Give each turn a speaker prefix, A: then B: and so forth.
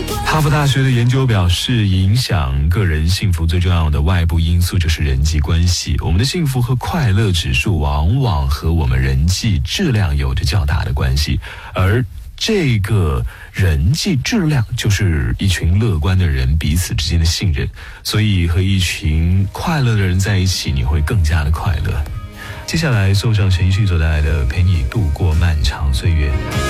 A: 哈佛大学的研究表示，影响个人幸福最重要的外部因素就是人际关系。我们的幸福和快乐指数往往和我们人际质量有着较大的关系，而这个人际质量就是一群乐观的人彼此之间的信任，所以和一群快乐的人在一起，你会更加的快乐。接下来送上陈奕迅所带来的《陪你度过漫长岁月》。